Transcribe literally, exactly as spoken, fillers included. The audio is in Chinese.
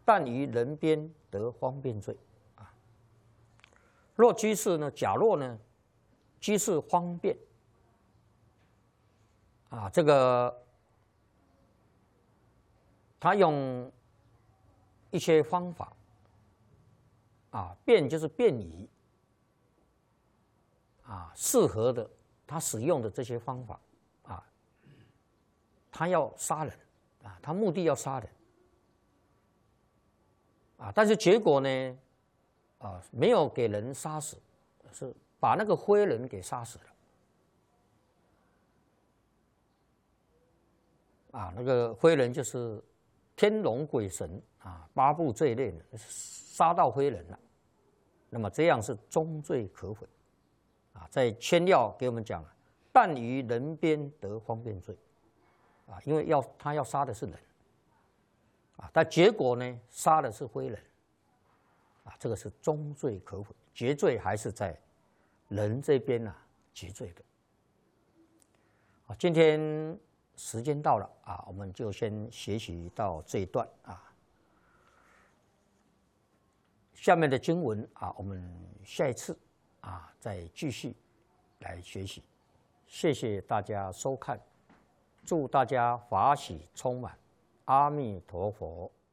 但于人边得方便罪啊。若居士呢，假若呢，居士方便啊，这个他用一些方法啊，便就是便于啊，适合的他使用的这些方法啊，他要杀人啊，他目的要杀人啊，但是结果呢，啊，没有给人杀死，是把那个灰人给杀死了啊，那个灰人就是天龙鬼神啊，八部这一类的，杀到灰人了，那么这样是终罪可悔。啊，在签要给我们讲，但于人边得方便罪，啊，因为要他要杀的是人，啊，但结果呢，杀的是灰人，啊，这个是终罪可悔，结罪还是在人这边呢、啊、结罪的。啊，今天时间到了啊，我们就先学习到这一段啊，下面的经文啊，我们下一次。啊，再继续来学习，谢谢大家收看，祝大家法喜充满，阿弥陀佛。